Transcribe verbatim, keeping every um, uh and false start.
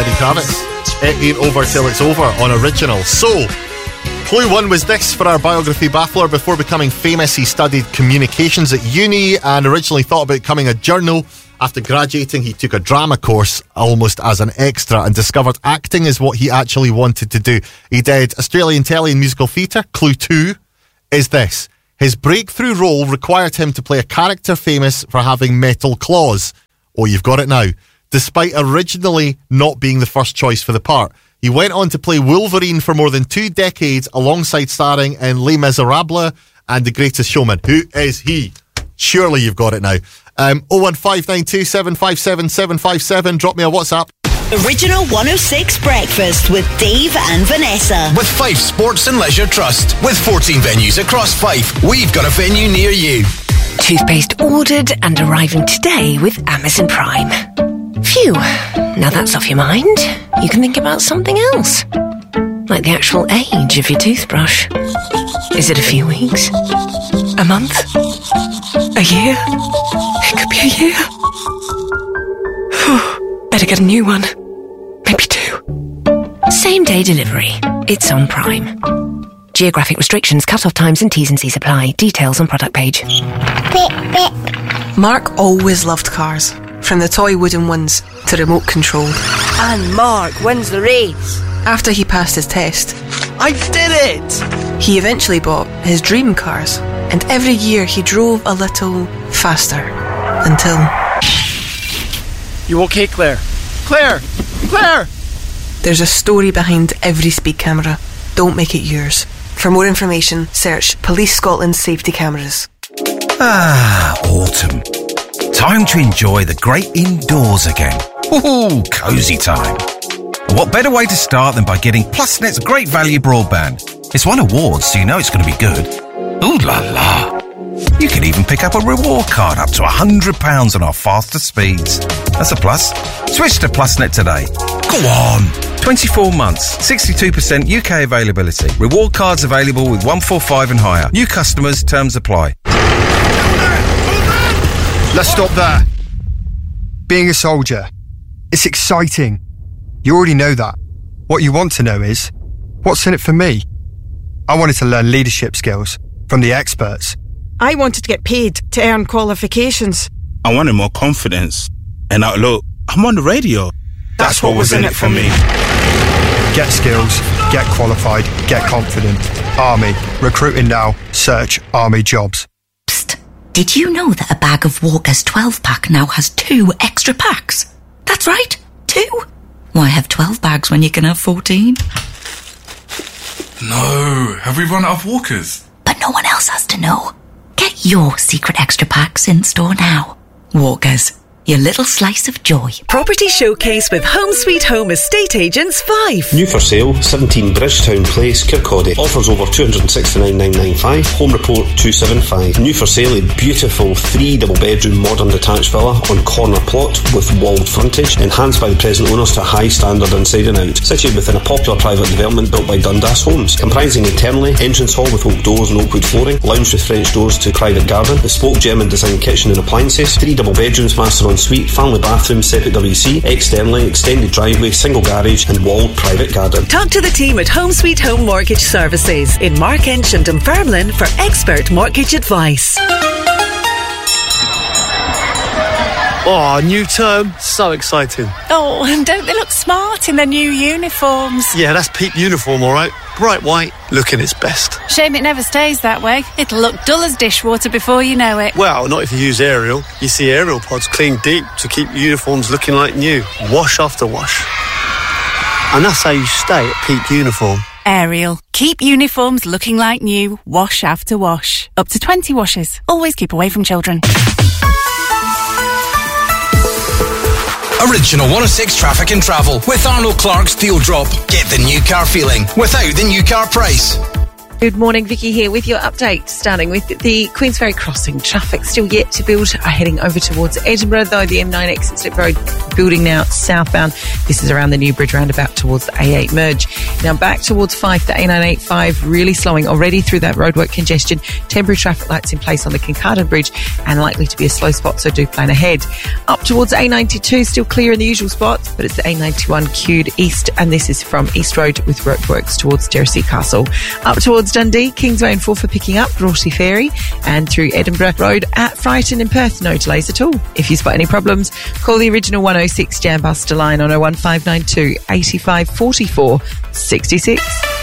Lenny Kravitz. It ain't over till it's over on Original. So, clue one was this for our biography baffler. Before becoming famous, he studied communications at uni and originally thought about becoming a journal. After graduating, he took a drama course almost as an extra and discovered acting is what he actually wanted to do. He did Australian telly and musical theatre. Clue two is this. His breakthrough role required him to play a character famous for having metal claws. Oh, you've got it now. Despite originally not being the first choice for the part. He went on to play Wolverine for more than two decades alongside starring in Les Miserables and The Greatest Showman. Who is he? Surely you've got it now. Um, oh one five nine two seven five seven seven five seven. Drop me a WhatsApp. Original one oh six Breakfast with Dave and Vanessa. With Fife Sports and Leisure Trust. With fourteen venues across Fife, we've got a venue near you. Toothpaste ordered and arriving today with Amazon Prime. Phew, now that's off your mind. You can think about something else. Like the actual age of your toothbrush. Is it a few weeks? A month? A year? It could be a year. Better get a new one. Maybe two. Same day delivery. It's on Prime. Geographic restrictions, cut-off times and T's and C's apply. Details on product page. Beep, beep. Mark always loved cars. From the toy wooden ones to remote controlled. And Mark wins the race. After he passed his test, I did it! He eventually bought his dream cars. And every year he drove a little faster. Until... You okay, Claire? Claire! Claire! There's a story behind every speed camera. Don't make it yours. For more information, search Police Scotland Safety Cameras. Ah, autumn. Time to enjoy the great indoors again. Ooh, cosy time. And what better way to start than by getting PlusNet's great value broadband? It's won awards, so you know it's going to be good. Ooh la la. You can even pick up a reward card up to one hundred pounds on our faster speeds. That's a plus. Switch to PlusNet today. Go on. twenty-four months, sixty-two percent U K availability. Reward cards available with one forty-five and higher. New customers, terms apply. Let's stop there. Being a soldier, it's exciting. You already know that. What you want to know is, what's in it for me? I wanted to learn leadership skills from the experts. I wanted to get paid to earn qualifications. I wanted more confidence. And now look, I'm on the radio. That's, That's what, what was in it for me. Get skills, get qualified, get confident. Army. Recruiting now. Search Army jobs. Psst. Did you know that a bag of Walker's twelve pack now has two extra packs? That's right, two. Why have twelve bags when you can have fourteen? No, have we run out of Walkers? But no one else has to know. Get your secret extra packs in store now. Walkers, your little slice of joy. Property Showcase with Home Sweet Home Estate Agents Fife. New for sale, seventeen Bridgetown Place, Kirkcaldy. Offers over two hundred sixty-nine thousand nine hundred ninety-five. Home report two seventy-five. New for sale, a beautiful three double bedroom modern detached villa on corner plot with walled frontage, enhanced by the present owners to a high standard inside and out. Situated within a popular private development built by Dundas Homes. Comprising internally, entrance hall with oak doors and oak wood flooring, lounge with French doors to private garden, bespoke German design kitchen and appliances, three double bedrooms, master ensuite, family bathroom, separate W C, externally, extended driveway, single garage and walled private garden. Talk to the team at Home Sweet Home Mortgage Services in Markench and Dunfermline for expert mortgage advice. Oh, new term, so exciting. Oh, and don't they look smart in their new uniforms? Yeah, that's Peep uniform, all right. Bright white, looking its best. Shame it never stays that way. It'll look dull as dishwater before you know it. Well, not if you use Ariel. You see Ariel pods clean deep to keep uniforms looking like new. Wash after wash. And that's how you stay at Peep uniform. Ariel. Keep uniforms looking like new, wash after wash. Up to twenty washes. Always keep away from children. Original one oh six Traffic and Travel with Arnold Clark's Deal Drop. Get the new car feeling without the new car price. Good morning, Vicky here with your update, starting with the Queensferry Crossing. Traffic still yet to build, are heading over towards Edinburgh, though the M nine exit slip road building now southbound. This is around the New Bridge roundabout towards the A eight merge. Now back towards Fife, the A nine eighty-five really slowing already through that roadwork congestion. Temporary traffic lights in place on the Kincardine Bridge and likely to be a slow spot, so do plan ahead. Up towards A ninety-two, still clear in the usual spots, but it's the A ninety-one queued east, and this is from East Road with roadworks towards Jersey Castle. Up towards Dundee, Kingsway and Forfar picking up, Broughty Ferry, and through Edinburgh Road at Frighton and Perth, no delays at all. If you spot any problems, call the original one oh six Jam Buster line on oh one five nine two, eighty-five, forty-four, sixty-six.